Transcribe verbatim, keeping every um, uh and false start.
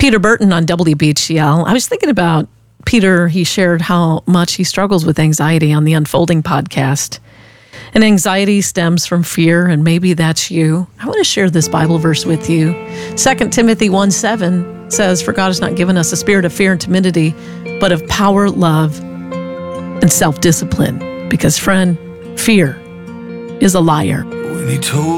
Peter Burton on W B H C L. I was thinking about Peter. He shared how much he struggles with anxiety on the Unfolding podcast. And anxiety stems from fear, and maybe that's you. I want to share this Bible verse with you. Second Timothy one seven says, "For God has not given us a spirit of fear and timidity, but of power, love, and self-discipline." Because, friend, fear is a liar. When he told